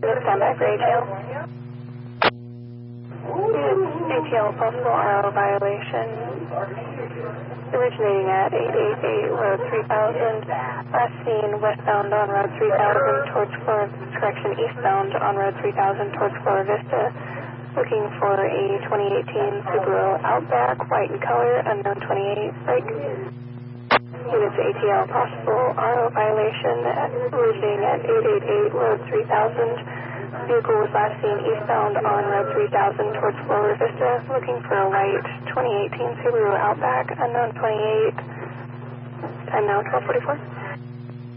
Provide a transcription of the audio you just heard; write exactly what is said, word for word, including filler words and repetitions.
Stand by for A T L. A T L, possible R O violation. Originating at eight eighty-eight Road three thousand. Last seen westbound on Road three thousand towards Flora, correction, eastbound on Road three thousand towards Flora Vista. Looking for a twenty eighteen Subaru Outback, white in color, unknown twenty-eight, break. Units A T L, possible R O violation, originating at eight eighty-eight Road three thousand. Vehicle was last seen eastbound on Road three thousand towards Flora Vista. Looking for a white twenty eighteen Subaru Outback, unknown twenty-eight. Time now twelve forty-four.